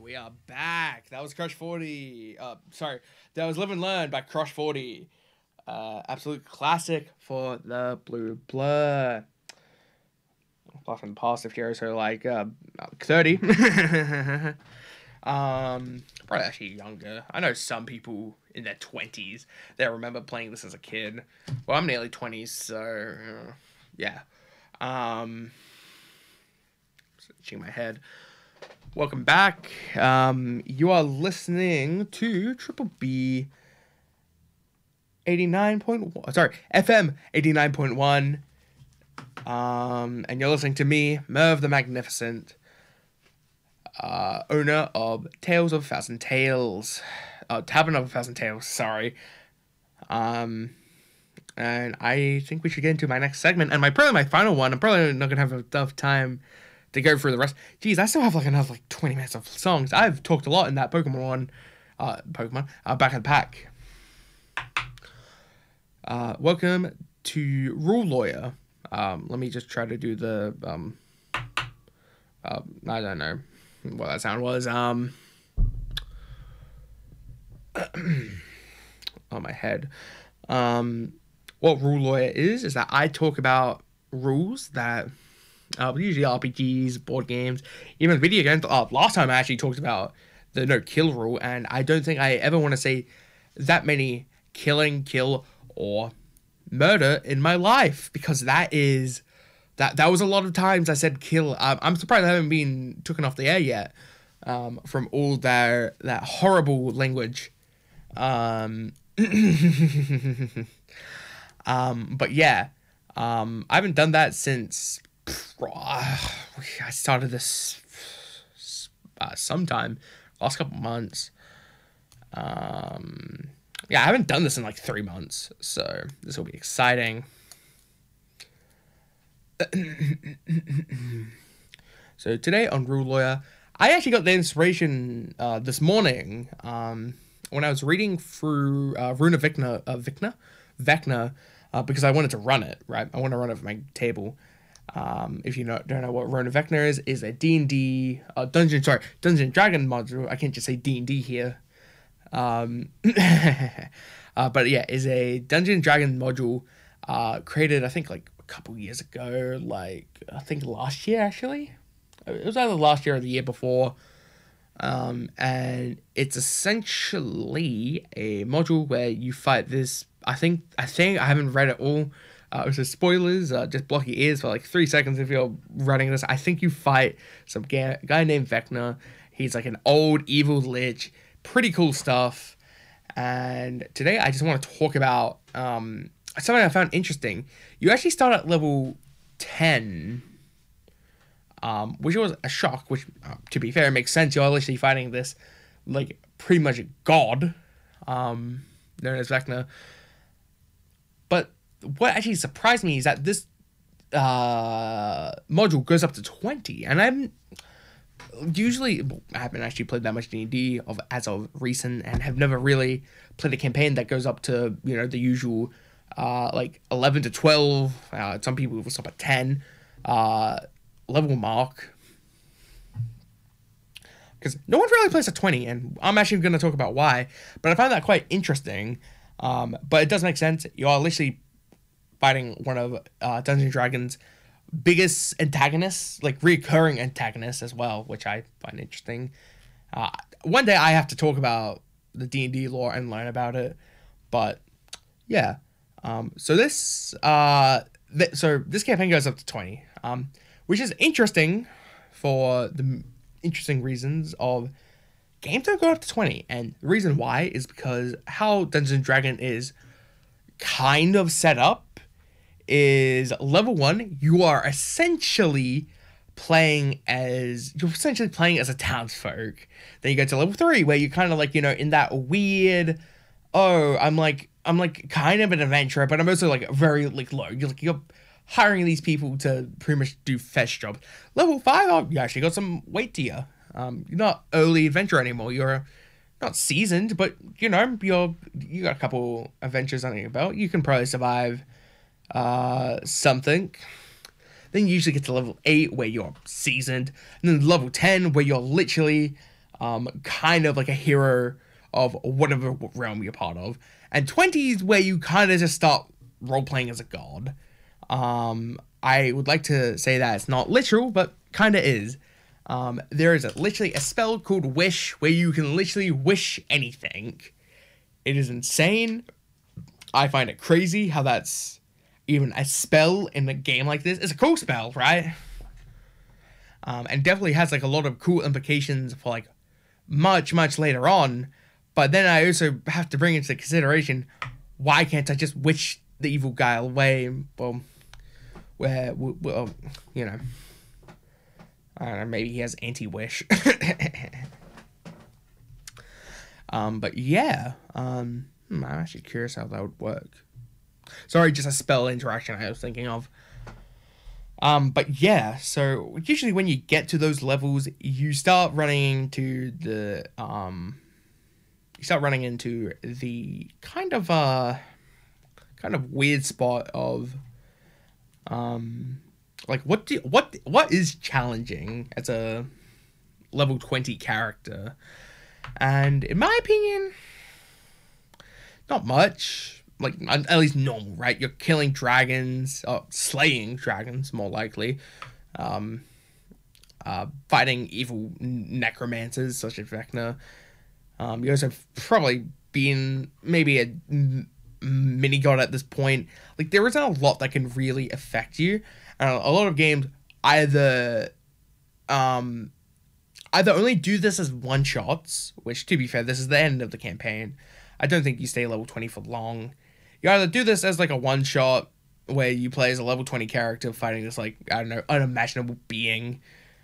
We are back. That was Crush 40. Sorry. That was Live and Learn by Crush 40. Absolute classic for the Blue Blur. Off in the past if you're so like 30. Probably actually younger. I know some people in their 20s that remember playing this as a kid. Well, I'm nearly 20s, so yeah. Itching my head. Welcome back. You are listening to Triple B 89.1. Sorry, FM 89.1. And you're listening to me, Merv the Magnificent, owner of Tales of a Thousand Tales. Tavern of a Thousand Tales, sorry. And I think we should get into my next segment, and probably my final one. I'm probably not going to have enough time to go through the rest. Jeez, I still have another 20 minutes of songs. I've talked a lot in that Pokemon one. Back at the Pack. Welcome to Rule Lawyer. Let me just try to do the, I don't know what that sound was, on my head. What Rule Lawyer is that I talk about rules that, usually RPGs, board games, even video games. Last time I actually talked about the no-kill rule, and I don't think I ever want to say that many kill, or murder in my life, because that was a lot of times I said kill. I'm surprised I haven't been taken off the air yet, from all that horrible language. But yeah, I haven't done that since I started this sometime last couple months. Yeah, I haven't done this in like 3 months, so this will be exciting. So today on Rule Lawyer, I actually got the inspiration this morning when I was reading through Rune of Vecna, because I wanted to run it, right? I want to run it for my table. If you don't know what Rune of Vecna is a D&D, Dungeon & Dragon module. I can't just say D&D here. But yeah, is a Dungeon & Dragon module created, I think, like a couple years ago, I think last year, actually. It was either last year or the year before. And it's essentially a module where you fight this, I think I haven't read it all. So spoilers, just block your ears for like 3 seconds if you're running this. I think you fight some guy named Vecna. He's like an old evil lich. Pretty cool stuff. And today I just want to talk about something I found interesting. You actually start at level 10, which was a shock, which, to be fair, makes sense. You're literally fighting this, like, pretty much a god, known as Vecna. But what actually surprised me is that this module goes up to 20, and I haven't actually played that much D&D as of recent, and have never really played a campaign that goes up to, the usual, like 11 to 12. Some people will stop at 10 level mark, because no one really plays at 20, and I'm actually going to talk about why. But I find that quite interesting. But it does make sense. You are literally fighting one of Dungeons & Dragons' biggest antagonists, like recurring antagonists as well, which I find interesting. One day I have to talk about the D&D lore and learn about it, but yeah. So this campaign goes up to 20, which is interesting for the interesting reasons of games don't go up to 20, and the reason why is because how Dungeons & Dragons is kind of set up is level 1, you are essentially playing as a townsfolk. Then you go to level 3, where you're kind of like, in that weird, I'm kind of an adventurer, but I'm also like very like low. You're hiring these people to pretty much do fetch jobs. Level 5, you actually got some weight to you. You're not early adventurer anymore. You're not seasoned, but you got a couple adventures under your belt. You can probably survive something. Then you usually get to level 8 where you're seasoned, and then level 10 where you're literally kind of like a hero of whatever realm you're part of. And 20 is where you kind of just start role playing as a god. I would like to say that it's not literal, but kind of is. There is literally a spell called Wish where you can literally wish anything. It is insane. I find it crazy how that's even a spell in a game like this. It's a cool spell, right? And definitely has like a lot of cool implications for like much later on. But then I also have to bring into consideration, why can't I just wish the evil guy away? Well, well, you know, I don't know, maybe he has anti-wish. But yeah, I'm actually curious how that would work. Sorry, just a spell interaction I was thinking of. But yeah, so usually when you get to those levels, you start running into the kind of weird spot of like what is challenging as a level 20 character. And in my opinion, not much. Like, at least normal, right? You're killing dragons, slaying dragons, more likely. Fighting evil necromancers, such as Vecna. You also probably been maybe a mini-god at this point. Like, there isn't a lot that can really affect you. And a lot of games either only do this as one-shots, which, to be fair, this is the end of the campaign. I don't think you stay level 20 for long. You either do this as like a one-shot where you play as a level 20 character fighting this, like, I don't know, unimaginable being.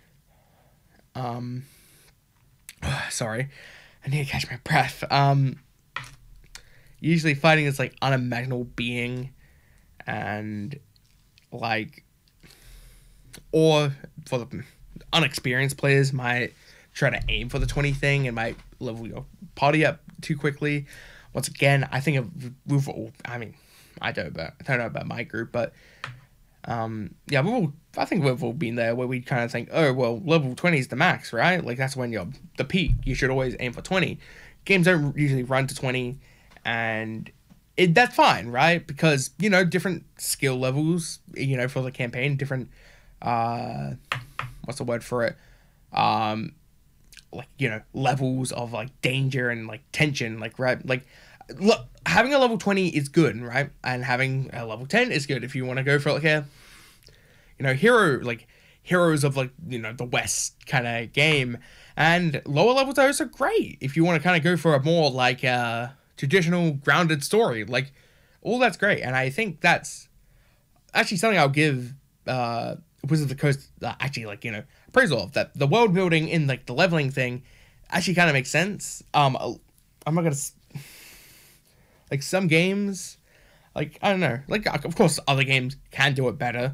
Sorry. I need to catch my breath. Usually fighting this, like, unimaginable being and, like, or for the unexperienced players might try to aim for the 20 thing and might level your party up too quickly. Once again, I think I don't know about my group, but yeah, I think we've all been there where we kind of think, oh, well, level 20 is the max, right? Like, that's when you're the peak. You should always aim for 20. Games don't usually run to 20, and that's fine, right? Because, you know, different skill levels, you know, for the campaign, different, what's the word for it? Like, you know, levels of, like, danger and, like, tension, like, right? Like, look, having a level 20 is good, right? And having a level 10 is good if you want to go for, like, a, you know, heroes of, like, you know, the West kind of game. And lower levels are also great if you want to kind of go for a more, like, traditional, grounded story. Like, all that's great. And I think that's actually something I'll give Wizards of the Coast, actually, like, you know, appraisal of. That the world building in, like, the leveling thing actually kind of makes sense. I'm not gonna, like, some games, like, I don't know, like, of course other games can do it better,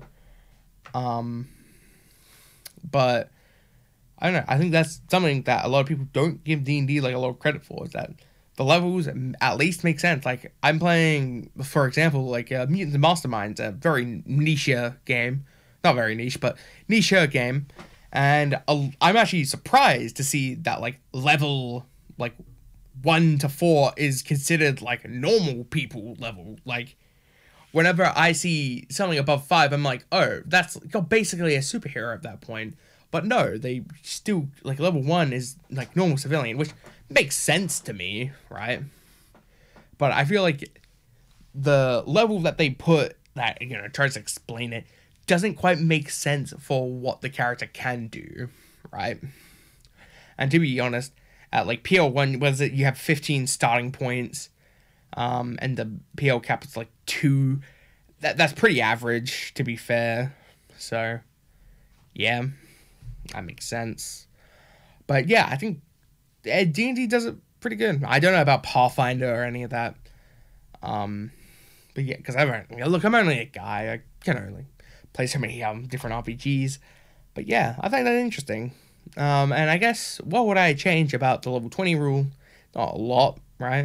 but I don't know, I think that's something that a lot of people don't give D&D, like, a lot of credit for, is that the levels at least make sense. Like, I'm playing, for example, like, Mutants and Masterminds, a very niche game. Not very niche, but niche game. And I'm actually surprised to see that, like, level, like, 1 to 4 is considered, like, normal people level. Like, whenever I see something above 5, I'm like, oh, you're basically a superhero at that point. But no, they still, like, level 1 is, like, normal civilian, which makes sense to me, right? But I feel like the level that they put that, you know, tries to explain it doesn't quite make sense for what the character can do, right? And to be honest, at, like, PL1, was it, you have 15 starting points, and the PL cap is, like, 2. That's pretty average, to be fair. So, yeah, that makes sense. But yeah, I think D&D does it pretty good. I don't know about Pathfinder or any of that. But yeah, because I'm only a guy. I can only play so many different RPGs. But yeah, I think that's interesting. And I guess, what would I change about the level 20 rule? Not a lot, right?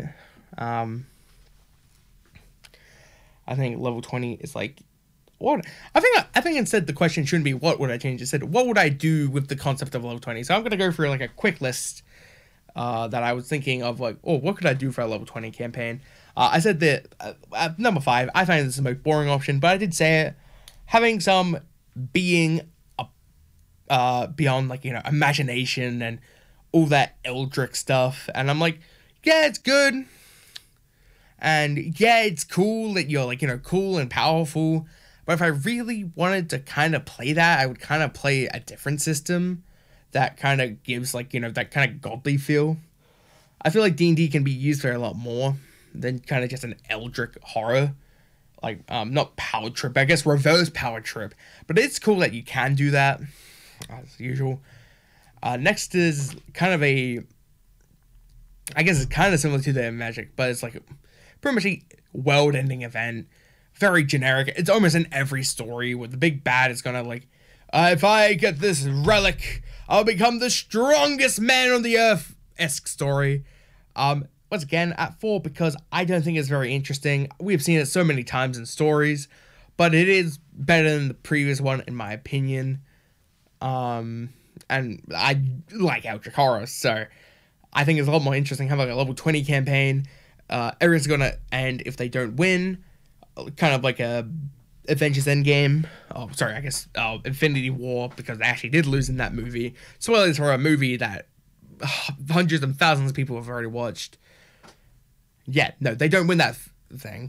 I think level 20 is like, what? I think instead the question shouldn't be what would I change. It said, what would I do with the concept of level 20? So I'm going to go through, like, a quick list that I was thinking of, like, oh, what could I do for a level 20 campaign? I said that at number 5, I find this is the most boring option, but I did say it. Having some being beyond, like, you know, imagination and all that Eldritch stuff, and I'm like, yeah, it's good, and yeah, it's cool that you're, like, you know, cool and powerful, but if I really wanted to kind of play that, I would kind of play a different system that kind of gives, like, you know, that kind of godly feel. I feel like D&D can be used for a lot more than kind of just an Eldritch horror. Like, not power trip, I guess reverse power trip. But it's cool that you can do that, as usual. Next is kind of a, I guess it's kind of similar to the Magic, but it's like pretty much a world-ending event. Very generic. It's almost in every story where the big bad is gonna, like, if I get this relic, I'll become the strongest man on the earth-esque story. Once again, at 4, because I don't think it's very interesting. We've seen it so many times in stories, but it is better than the previous one, in my opinion. And I like Eldritch Horror, so I think it's a lot more interesting having like a level 20 campaign. Everyone's gonna end if they don't win, kind of like a Avengers Endgame. Oh, sorry, I guess Infinity War, because they actually did lose in that movie. Spoilers for a movie that hundreds and thousands of people have already watched. Yeah, no, they don't win that thing.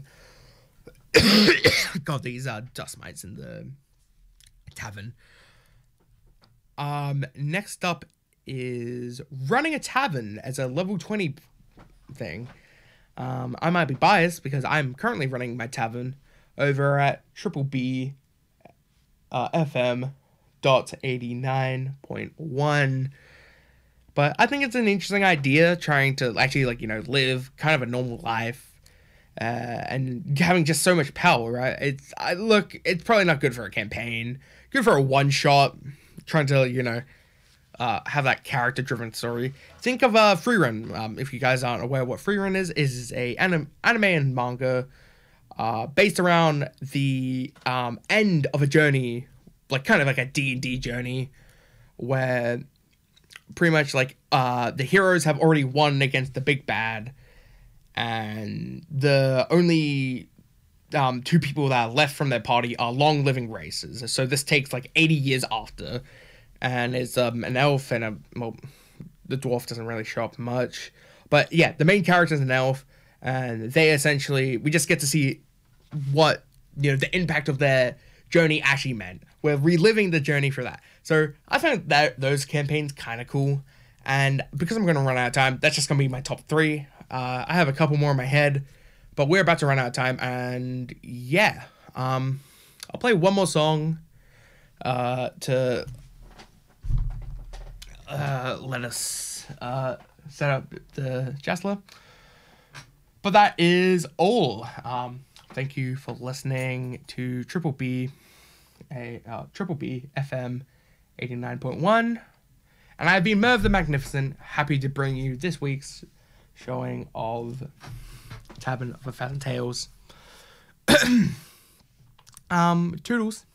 God, these are dust mites in the tavern. Next up is running a tavern as a level 20 thing. I might be biased because I'm currently running my tavern over at BBB FM .89.1. But I think it's an interesting idea, trying to actually, like, you know, live kind of a normal life, and having just so much power, right? It's probably not good for a campaign. Good for a one-shot, trying to, you know, have that character-driven story. Think of Freerun. If you guys aren't aware what Freerun is a anime and manga based around the end of a journey, like kind of like a D&D journey, where pretty much like the heroes have already won against the big bad, and the only 2 people that are left from their party are long living races. So this takes like 80 years after, and it's an elf and the dwarf doesn't really show up much, but yeah, the main character is an elf, and they essentially, we just get to see what, you know, the impact of their journey actually meant. We're reliving the journey for that. So I found that those campaigns kind of cool, and because I'm going to run out of time, that's just going to be my top 3. I have a couple more in my head, but we're about to run out of time, and yeah, I'll play one more song to let us set up the Jasla. But that is all. Thank you for listening to BBB FM 89.1, and I've been Merv the Magnificent, happy to bring you this week's showing of Tavern of a Thousand Tales. Toodles.